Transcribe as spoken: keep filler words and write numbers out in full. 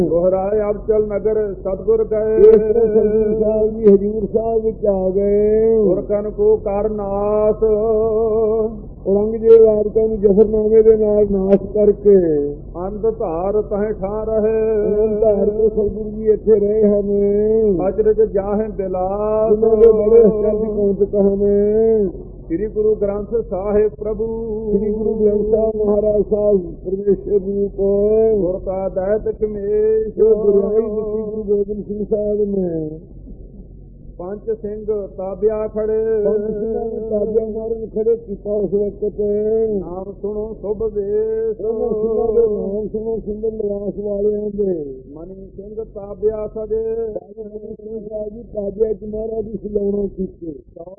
दोहराए अब चल नगर सतगुर गए। ਇਸ ਤਰ੍ਹਾਂ ਸਤਿਗੁਰੂ ਸਾਹਿਬ ਜੀ ਹਜ਼ੂਰ ਸਾਹਿਬ ਵਿੱਚ ਆ ਗਏ। ਗੁਰਕਨ ਕੋ ਕਰਨਾਸ ਔਰੰਗਜ਼ੇਬ ਆਦਿਕਾਂ ਨੂੰ ਜਫਰਨਾਮੇ ਦੇ ਨਾਲ ਨਾਸ਼ ਕਰਕੇ ਅੰਧ ਧਾਰ ਤਹਿ ਠਾ ਰਹੇ। ਧਾਰ ਕੇ ਸਤਿਗੁਰੂ ਜੀ ਇੱਥੇ ਰਹੇ ਹਨ। ਅਚਰਜ ਜਾਹੇ ਬਿਲਾਸ ਉਹਨਾਂ ਦੇ ਬੜੇ ਅਚਰਜ ਕੌਂਤਕ ਹਨ। ਸ੍ਰੀ ਗੁਰੂ ਗ੍ਰੰਥ ਸਾਹਿਬ ਪ੍ਰਭੂ ਸ੍ਰੀ ਗੁਰੂ ਗ੍ਰੰਥ ਸਾਹਿਬ ਮਹਾਰਾਜ ਸਾਹਿਬ ਪਰਮੇਸ਼ਰ ਰੂਪ ਗੁਰਤਾ ਦੈਤ ਕਮੇਸ਼ ਗੁਰਿਆਈ ਦਿੱਤੀ ਗੁਰੂ ਗੋਬਿੰਦ ਸਿੰਘ ਸਾਹਿਬ ਨੇ। ਪੰਜ ਸਿੰਘ ਤਾਬਿਆ ਖੜੇ ਤਾਬਿਆ ਮਾਰਨ ਖੜੇ ਕੀਤਾ ਉਸ ਵਕਤ। ਨਾਮ ਸੁਣੋ ਸੁਭ ਵੇਸ਼ ਨਾਮ ਸੁਣੋ ਸੁੰਦਰ ਨਿਵਾਸ ਵਾਲਿਆਂ ਦੇ। ਮਨੀ ਸਿੰਘ ਤਾਬਿਆ ਸਜੇ ਤਾਬਿਆ ਚ ਮਹਾਰਾਜ ਦੀ ਸਲਾਉਣਾ ਕੀਤੀ।